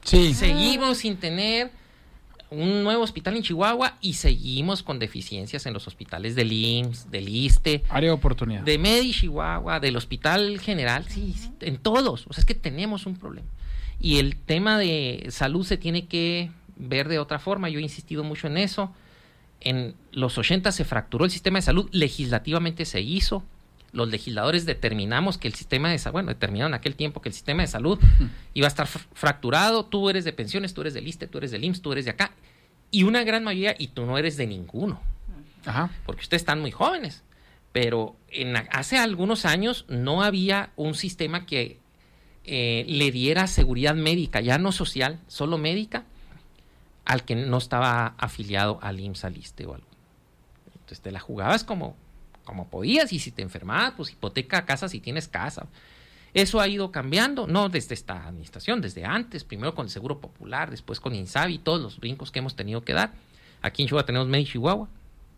Sí. Seguimos sin tener un nuevo hospital en Chihuahua y seguimos con deficiencias en los hospitales del IMSS, del ISSSTE, área de oportunidad, de Medi Chihuahua, del Hospital General, sí, en todos. O sea, es que tenemos un problema. Y el tema de salud se tiene que ver de otra forma. Yo he insistido mucho en eso. En los 80 se fracturó el sistema de salud, legislativamente se hizo. Los legisladores determinamos que el sistema de salud, bueno, determinaron en aquel tiempo que el sistema de salud iba a estar fracturado. Tú eres de pensiones, tú eres del ISSSTE, tú eres del IMSS, tú eres de acá. Y una gran mayoría, y tú no eres de ninguno. Ajá. Porque ustedes están muy jóvenes. Pero hace algunos años no había un sistema que le diera seguridad médica, ya no social, solo médica, al que no estaba afiliado al IMSS, al ISSSTE o algo. Entonces te la jugabas como podías, y si te enfermabas, pues hipoteca casa si tienes casa. Eso ha ido cambiando, no desde esta administración, desde antes, primero con el Seguro Popular, después con INSABI, todos los brincos que hemos tenido que dar. Aquí en Chihuahua tenemos Medi Chihuahua.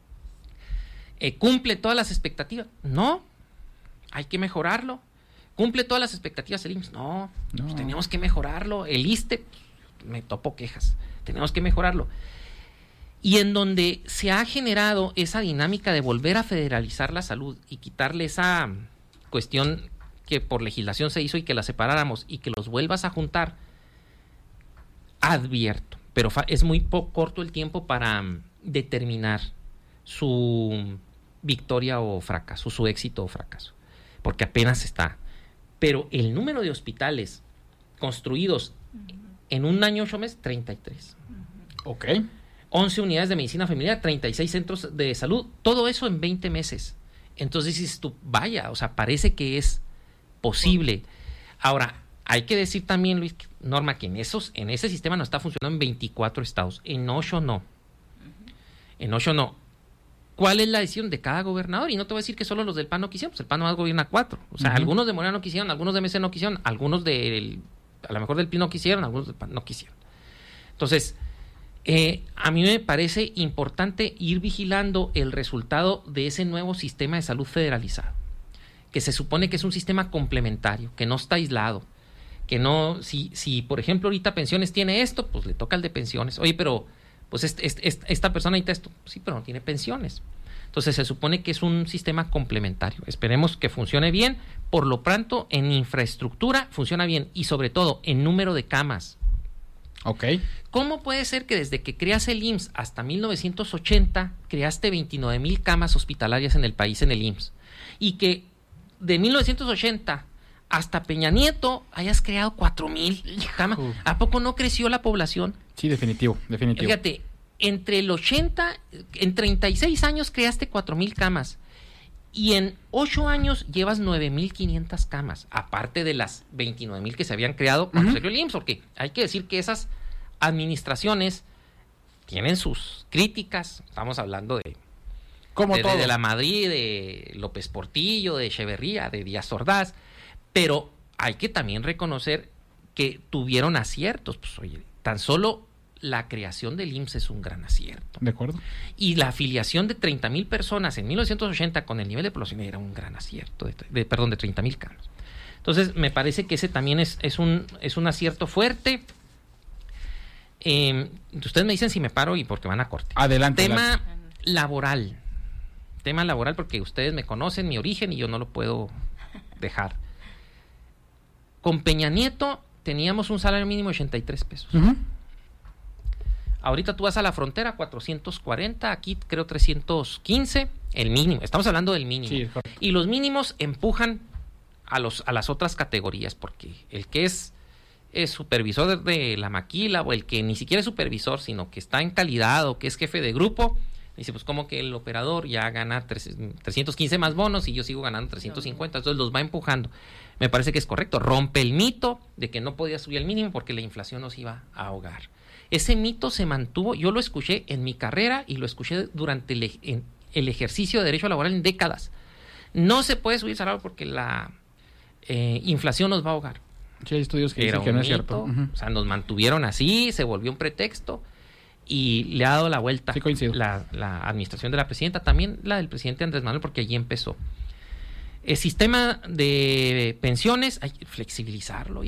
¿Cumple todas las expectativas? No, hay que mejorarlo. ¿Cumple todas las expectativas el IMSS? No. Pues tenemos que mejorarlo. El ISSSTE, me topo quejas, tenemos que mejorarlo. Y en donde se ha generado esa dinámica de volver a federalizar la salud y quitarle esa cuestión que por legislación se hizo y que la separáramos y que los vuelvas a juntar, advierto, pero es muy corto el tiempo para determinar su victoria o fracaso, su éxito o fracaso, porque apenas está. Pero el número de hospitales construidos en un año 8 meses, 33. Ok. 11 unidades de medicina familiar, 36 centros de salud, todo eso en 20 meses. Entonces dices tú, vaya, o sea, parece que es posible. Ahora, hay que decir también, Luis, Norma, que en ese sistema no está funcionando en 24 estados, en 8 no. En 8 no. ¿Cuál es la decisión de cada gobernador? Y no te voy a decir que solo los del PAN no quisieron, pues el PAN nomás gobierna 4. O sea, algunos de Morena no quisieron, algunos de MC no quisieron, algunos a lo mejor del PRI no quisieron, algunos del PAN no quisieron. Entonces, a mí me parece importante ir vigilando el resultado de ese nuevo sistema de salud federalizado, que se supone que es un sistema complementario, que no está aislado, que no, si por ejemplo ahorita pensiones tiene esto, pues le toca al de pensiones. Oye, pero pues esta persona necesita esto, sí, pero no tiene pensiones. Entonces se supone que es un sistema complementario. Esperemos que funcione bien. Por lo pronto, en infraestructura funciona bien, y sobre todo en número de camas. Ok. ¿Cómo puede ser que desde que creas el IMSS hasta 1980 creaste 29,000 camas hospitalarias en el país en el IMSS? Y que de 1980 hasta Peña Nieto hayas creado 4,000 camas. ¿A poco no creció la población? Sí, definitivo. Fíjate, en 36 años creaste 4,000 camas. Y en 8 años llevas 9,500 camas, aparte de las 29,000 que se habían creado cuando salió el IMSS, porque hay que decir que esas administraciones tienen sus críticas. Estamos hablando de la Madrid, de López Portillo, de Echeverría, de Díaz Ordaz, pero hay que también reconocer que tuvieron aciertos. Pues oye, tan solo la creación del IMSS es un gran acierto. De acuerdo. Y la afiliación de 30,000 personas en 1980 con el nivel de población era un gran acierto, de 30,000 camas. Entonces, me parece que ese también es un acierto fuerte. Ustedes me dicen si me paro y porque van a corte. Adelante. Tema laboral, porque ustedes me conocen, mi origen, y yo no lo puedo dejar. Con Peña Nieto teníamos un salario mínimo de 83 pesos. Ahorita tú vas a la frontera, 440, aquí creo 315, el mínimo. Estamos hablando del mínimo. Sí, y los mínimos empujan a las otras categorías, porque el que es supervisor de la maquila, o el que ni siquiera es supervisor, sino que está en calidad o que es jefe de grupo, dice, pues como que el operador ya gana 315 más bonos y yo sigo ganando 350, entonces los va empujando. Me parece que es correcto, rompe el mito de que no podía subir el mínimo porque la inflación nos iba a ahogar. Ese mito se mantuvo, yo lo escuché en mi carrera y lo escuché durante el ejercicio de derecho laboral en décadas. No se puede subir el salario porque la inflación nos va a ahogar. Sí, hay estudios que dicen que no es cierto. O sea, nos mantuvieron así, se volvió un pretexto y le ha dado la vuelta. Sí, coincido. La administración de la presidenta, también la del presidente Andrés Manuel, porque allí empezó. El sistema de pensiones hay que flexibilizarlo. Oye,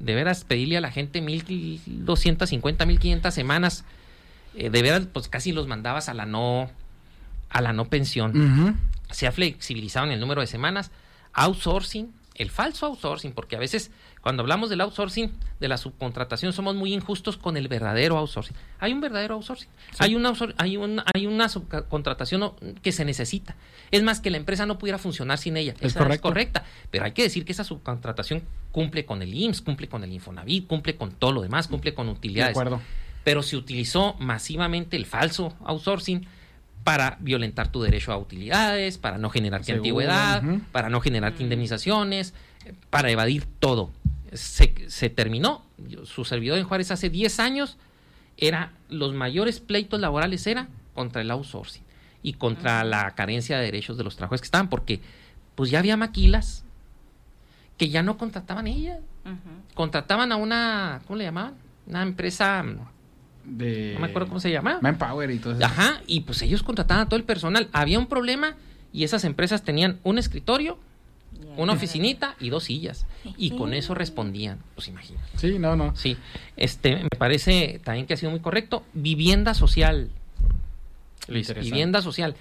de veras pedirle a la gente 1,250, 1,500 semanas, de veras, pues casi los mandabas a la no pensión. Uh-huh. Se ha flexibilizado en el número de semanas. Outsourcing, el falso outsourcing, porque a veces cuando hablamos del outsourcing, de la subcontratación, somos muy injustos con el verdadero outsourcing. Hay un verdadero outsourcing. Sí. Hay una subcontratación que se necesita. Es más, que la empresa no pudiera funcionar sin ella. Es correcta. Pero hay que decir que esa subcontratación cumple con el IMSS, cumple con el Infonavit, cumple con todo lo demás, cumple con utilidades. De acuerdo. Pero se utilizó masivamente el falso outsourcing para violentar tu derecho a utilidades, para no generarte antigüedad, uh-huh, para no generarte indemnizaciones, para evadir todo. Se terminó. Su servidor en Juárez hace 10 años los mayores pleitos laborales era contra el outsourcing y contra la carencia de derechos de los trabajadores que estaban, porque pues ya había maquilas que ya no contrataban ellas. Uh-huh. Contrataban a una, ¿cómo le llamaban? Una empresa no me acuerdo cómo se llama. Manpower y todo eso. Ajá, y pues ellos contrataban a todo el personal. Había un problema y esas empresas tenían un escritorio, una oficinita y 2 sillas. Y con eso respondían. Pues imagínate. Sí, no. Sí, me parece también que ha sido muy correcto. Vivienda social. Luis, vivienda social.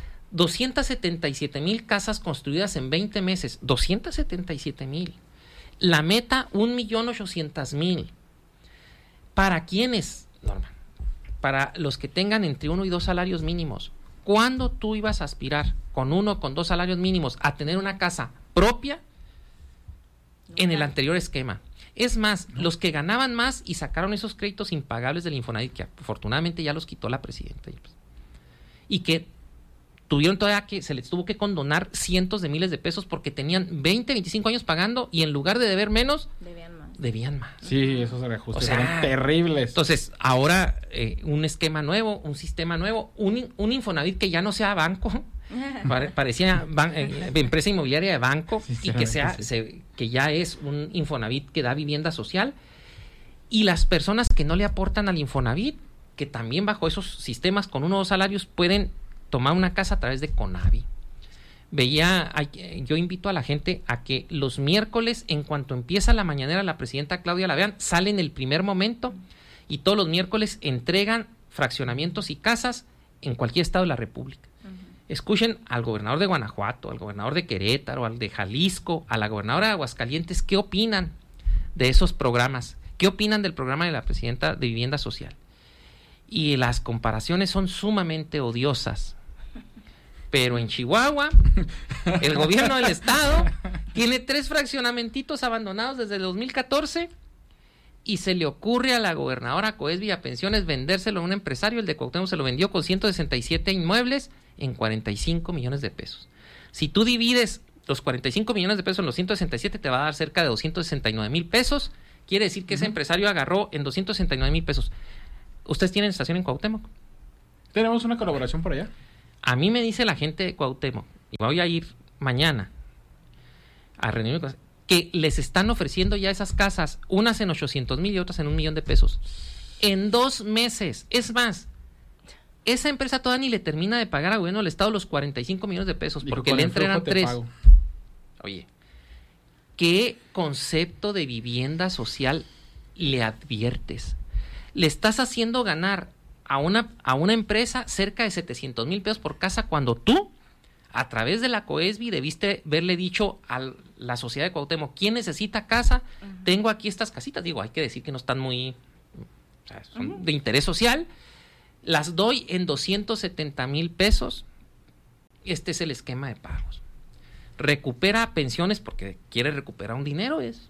277,000 casas construidas en 20 meses. 277,000. La meta, 1,800,000. ¿Para quiénes? Norma, para los que tengan entre 1 y 2 salarios mínimos. ¿Cuándo tú ibas a aspirar con 1 o con 2 salarios mínimos a tener una casa propia en el anterior esquema? Es más, los que ganaban más y sacaron esos créditos impagables del Infonavit, que afortunadamente ya los quitó la presidenta, y que tuvieron todavía se les tuvo que condonar cientos de miles de pesos porque tenían 20, 25 años pagando y en lugar de deber menos, debían más. Sí, esos reajustes eran terribles. Entonces, ahora un esquema nuevo, un sistema nuevo, un Infonavit que ya no sea banco, parecía empresa inmobiliaria de banco, y que ya es un Infonavit que da vivienda social, y las personas que no le aportan al Infonavit, que también bajo esos sistemas con 1 o 2 salarios pueden tomar una casa a través de Conavi. Yo invito a la gente a que los miércoles, en cuanto empieza la mañanera, la presidenta Claudia la vean, sale en el primer momento y todos los miércoles entregan fraccionamientos y casas en cualquier estado de la República. Uh-huh. Escuchen al gobernador de Guanajuato, al gobernador de Querétaro, al de Jalisco, a la gobernadora de Aguascalientes, ¿qué opinan de esos programas? ¿Qué opinan del programa de la presidenta de Vivienda Social? Y las comparaciones son sumamente odiosas. Pero en Chihuahua, el gobierno del estado tiene 3 fraccionamentitos abandonados desde el 2014 y se le ocurre a la gobernadora Coes Villapensiones vendérselo a un empresario. El de Cuauhtémoc se lo vendió con 167 inmuebles en 45 millones de pesos. Si tú divides los 45 millones de pesos en los 167, te va a dar cerca de 269,000 pesos. Quiere decir que ese empresario agarró en 269,000 pesos. ¿Ustedes tienen estación en Cuauhtémoc? ¿Tenemos una colaboración por allá? A mí me dice la gente de Cuauhtémoc, y voy a ir mañana a reunirme con, que les están ofreciendo ya esas casas, unas en 800,000 y otras en 1,000,000 de pesos. En 2 meses. Es más, esa empresa todavía ni le termina de pagar a gobierno del estado los 45 millones de pesos, porque le entregan 3. Oye, ¿qué concepto de vivienda social le adviertes? Le estás haciendo ganar a una empresa cerca de 700,000 pesos por casa, cuando tú, a través de la COESBI, debiste haberle dicho a la sociedad de Cuauhtémoc: ¿quién necesita casa? Uh-huh. Tengo aquí estas casitas. Digo, hay que decir que no están muy... O sea, son de interés social. Las doy en 270,000 pesos. Este es el esquema de pagos. Recupera pensiones porque quiere recuperar un dinero. Es